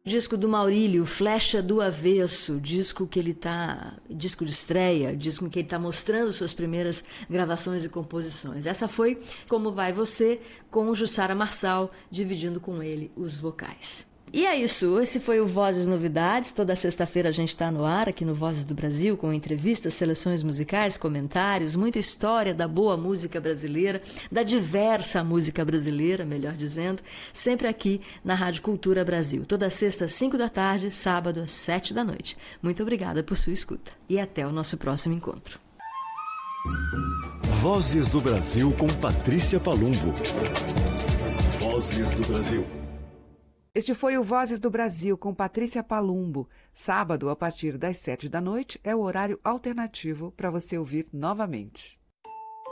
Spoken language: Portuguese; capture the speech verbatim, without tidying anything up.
Disco do Maurílio, Flecha do Avesso, disco que ele tá, disco de estreia, disco em que ele está mostrando suas primeiras gravações e composições. Essa foi Como Vai Você, com o Jussara Marçal, dividindo com ele os vocais. E é isso, esse foi o Vozes Novidades. Toda sexta-feira a gente está no ar aqui no Vozes do Brasil, com entrevistas, seleções musicais, comentários, muita história da boa música brasileira, da diversa música brasileira, melhor dizendo, sempre aqui na Rádio Cultura Brasil. Toda sexta às cinco da tarde, sábado às sete da noite. Muito obrigada por sua escuta e até o nosso próximo encontro. Vozes do Brasil com Patrícia Palumbo. Vozes do Brasil. Este foi o Vozes do Brasil com Patrícia Palumbo. Sábado, a partir das sete da noite, é o horário alternativo para você ouvir novamente.